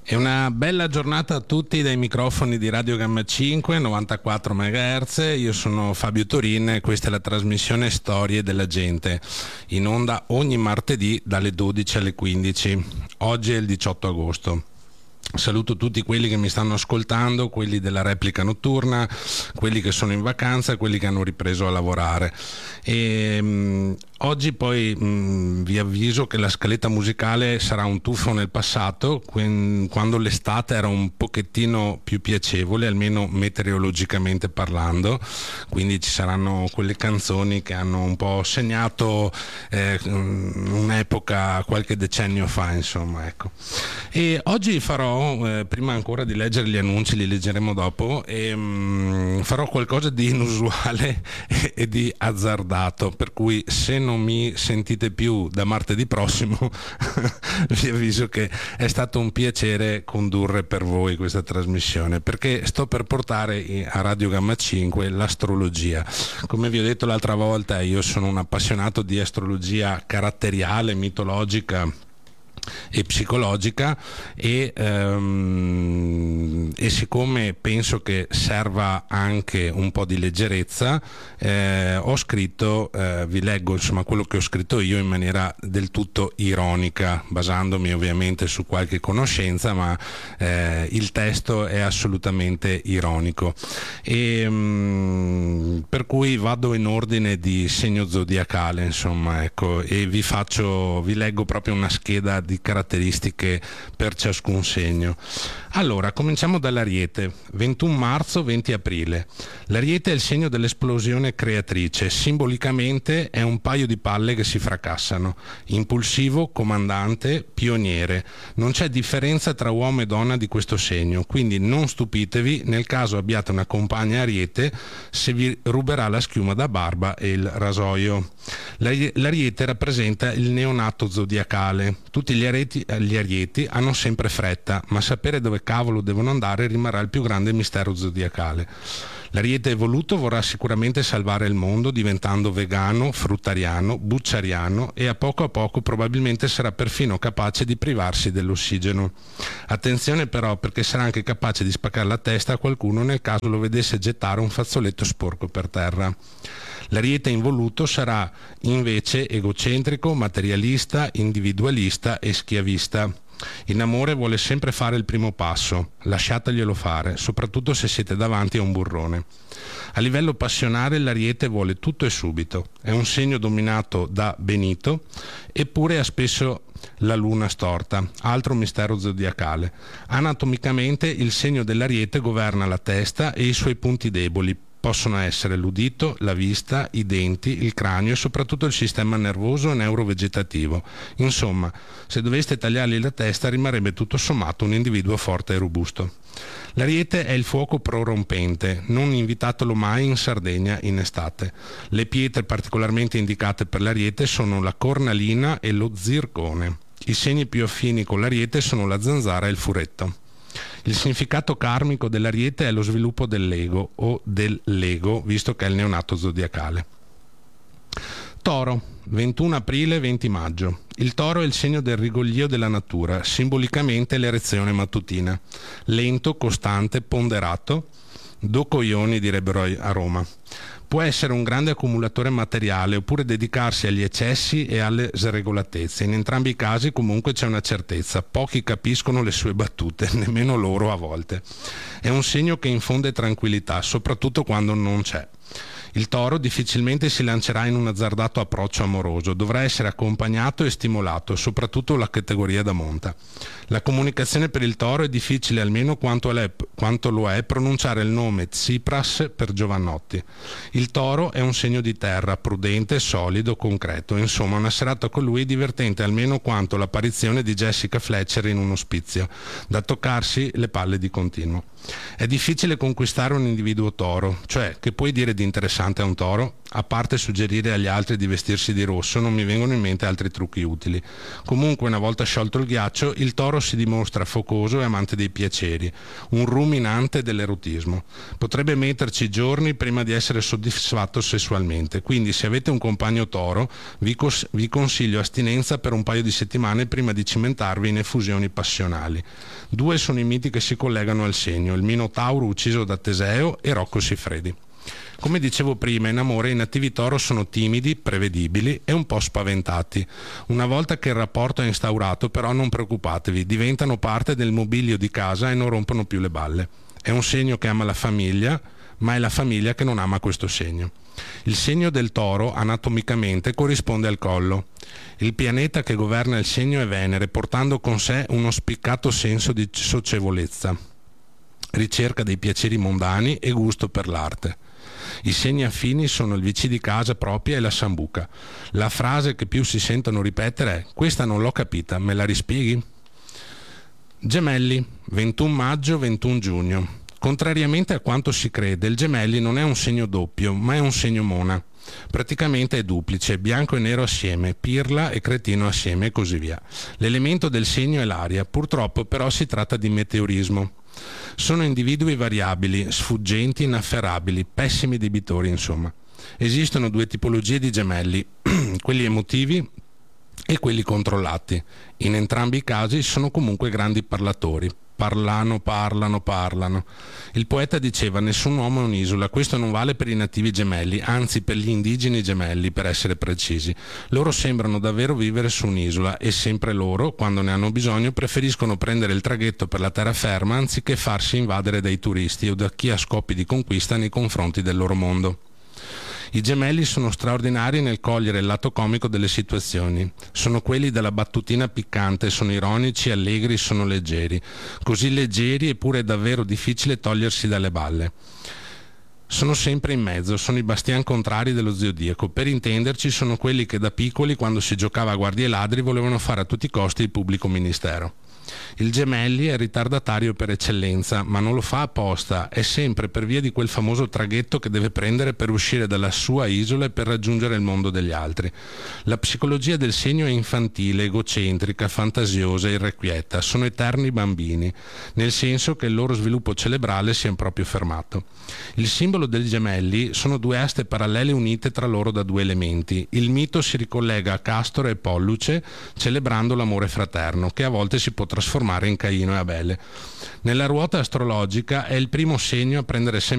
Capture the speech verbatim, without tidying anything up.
E una bella giornata a tutti dai microfoni di Radio Gamma cinque, novantaquattro megahertz. Io sono Fabio Torin e questa è la trasmissione Storie della Gente, in onda ogni martedì dalle dodici alle quindici. Oggi è il diciotto agosto. Saluto tutti quelli che mi stanno ascoltando, quelli della replica notturna, quelli che sono in vacanza, quelli che hanno ripreso a lavorare. E, mh, oggi poi mh, vi avviso che la scaletta musicale sarà un tuffo nel passato, qu- quando l'estate era un pochettino più piacevole, almeno meteorologicamente parlando, quindi ci saranno quelle canzoni che hanno un po' segnato eh, un'epoca qualche decennio fa, insomma, ecco. E oggi farò Eh, prima ancora di leggere gli annunci, li leggeremo dopo, e mh, farò qualcosa di inusuale e, e di azzardato, per cui se non mi sentite più da martedì prossimo vi avviso che è stato un piacere condurre per voi questa trasmissione, perché sto per portare a Radio Gamma cinque l'astrologia. Come vi ho detto l'altra volta, io sono un appassionato di astrologia caratteriale, mitologica e psicologica, e, um, e siccome penso che serva anche un po' di leggerezza, eh, ho scritto, eh, vi leggo insomma quello che ho scritto io in maniera del tutto ironica, basandomi ovviamente su qualche conoscenza, ma eh, il testo è assolutamente ironico, e um, per cui vado in ordine di segno zodiacale, insomma, ecco, e vi faccio, vi leggo proprio una scheda di caratteristiche per ciascun segno. Allora, cominciamo dall'Ariete. ventuno marzo, venti aprile. L'Ariete è il segno dell'esplosione creatrice, simbolicamente è un paio di palle che si fracassano. Impulsivo, comandante, pioniere. Non c'è differenza tra uomo e donna di questo segno, quindi non stupitevi nel caso abbiate una compagna Ariete se vi ruberà la schiuma da barba e il rasoio. L'Ariete rappresenta il neonato zodiacale. Tutti gli arieti, gli arieti hanno sempre fretta, ma sapere dove cavolo devono andare rimarrà il più grande mistero zodiacale. L'Ariete evoluto vorrà sicuramente salvare il mondo diventando vegano, fruttariano, bucciariano, e a poco a poco probabilmente sarà perfino capace di privarsi dell'ossigeno. Attenzione però, perché sarà anche capace di spaccare la testa a qualcuno nel caso lo vedesse gettare un fazzoletto sporco per terra. L'Ariete involuto sarà invece egocentrico, materialista, individualista e schiavista. In amore vuole sempre fare il primo passo, lasciateglielo fare, soprattutto se siete davanti a un burrone. A livello passionale l'Ariete vuole tutto e subito, è un segno dominato da Benito, eppure ha spesso la luna storta, altro mistero zodiacale. Anatomicamente il segno dell'Ariete governa la testa e i suoi punti deboli. Possono essere l'udito, la vista, i denti, il cranio e soprattutto il sistema nervoso e neurovegetativo. Insomma, se doveste tagliargli la testa rimarrebbe tutto sommato un individuo forte e robusto. L'Ariete è il fuoco prorompente, non invitatelo mai in Sardegna in estate. Le pietre particolarmente indicate per l'Ariete sono la cornalina e lo zircone. I segni più affini con l'Ariete sono la zanzara e il furetto. Il significato karmico dell'Ariete è lo sviluppo dell'ego o dell'ego, visto che è il neonato zodiacale. Toro, ventuno aprile, venti maggio. Il Toro è il segno del rigoglio della natura, simbolicamente l'erezione mattutina. Lento, costante, ponderato, do coglioni direbbero a Roma. Può essere un grande accumulatore materiale oppure dedicarsi agli eccessi e alle sregolatezze. In entrambi i casi comunque c'è una certezza: pochi capiscono le sue battute, nemmeno loro a volte. È un segno che infonde tranquillità, soprattutto quando non c'è. Il Toro difficilmente si lancerà in un azzardato approccio amoroso, dovrà essere accompagnato e stimolato, soprattutto la categoria da monta. La comunicazione per il Toro è difficile almeno quanto, è, quanto lo è pronunciare il nome Tsipras per Giovannotti. Il Toro è un segno di terra, prudente, solido, concreto, insomma una serata con lui divertente almeno quanto l'apparizione di Jessica Fletcher in un ospizio, da toccarsi le palle di continuo. È difficile conquistare un individuo Toro, cioè che puoi dire di interessare interessante a un toro? A parte suggerire agli altri di vestirsi di rosso, non mi vengono in mente altri trucchi utili. Comunque, una volta sciolto il ghiaccio, il toro si dimostra focoso e amante dei piaceri, un ruminante dell'erotismo. Potrebbe metterci giorni prima di essere soddisfatto sessualmente, quindi se avete un compagno toro, vi, cos- vi consiglio astinenza per un paio di settimane prima di cimentarvi in effusioni passionali. Due sono i miti che si collegano al segno, il Minotauro ucciso da Teseo e Rocco Siffredi. Come dicevo prima, in amore i nativi toro sono timidi, prevedibili e un po' spaventati. Una volta che il rapporto è instaurato, però, non preoccupatevi, diventano parte del mobilio di casa e non rompono più le balle. È un segno che ama la famiglia, ma è la famiglia che non ama questo segno. Il segno del toro, anatomicamente, corrisponde al collo. Il pianeta che governa il segno è Venere, portando con sé uno spiccato senso di socievolezza, ricerca dei piaceri mondani e gusto per l'arte. I segni affini sono il vicino di casa propria e la sambuca. La frase che più si sentono ripetere è: questa non l'ho capita, me la rispieghi? Gemelli, ventuno maggio, ventuno giugno. Contrariamente a quanto si crede, il Gemelli non è un segno doppio, ma è un segno mona. Praticamente è duplice, bianco e nero assieme, pirla e cretino assieme e così via. L'elemento del segno è l'aria, purtroppo però si tratta di meteorismo. Sono individui variabili, sfuggenti, inafferrabili, pessimi debitori, insomma. Esistono due tipologie di gemelli, quelli emotivi e quelli controllati. In entrambi i casi sono comunque grandi parlatori. Parlano, parlano, parlano. Il poeta diceva: nessun uomo è un'isola. Questo non vale per i nativi gemelli, anzi per gli indigeni gemelli, per essere precisi. Loro sembrano davvero vivere su un'isola e sempre loro, quando ne hanno bisogno, preferiscono prendere il traghetto per la terraferma anziché farsi invadere dai turisti o da chi ha scopi di conquista nei confronti del loro mondo. I gemelli sono straordinari nel cogliere il lato comico delle situazioni. Sono quelli della battutina piccante, sono ironici, allegri, sono leggeri. Così leggeri eppure è davvero difficile togliersi dalle balle. Sono sempre in mezzo, sono i bastian contrari dello zodiaco. Per intenderci, sono quelli che da piccoli, quando si giocava a guardie e ladri, volevano fare a tutti i costi il pubblico ministero. Il Gemelli è ritardatario per eccellenza, ma non lo fa apposta, è sempre per via di quel famoso traghetto che deve prendere per uscire dalla sua isola e per raggiungere il mondo degli altri. La psicologia del segno è infantile, egocentrica, fantasiosa, irrequieta, sono eterni bambini, nel senso che il loro sviluppo cerebrale si è proprio fermato. Il simbolo dei Gemelli sono due aste parallele unite tra loro da due elementi. Il mito si ricollega a Castore e Polluce, celebrando l'amore fraterno, che a volte si può trasformare in Caino e Abele. Nella ruota astrologica è il primo segno a prendere sempre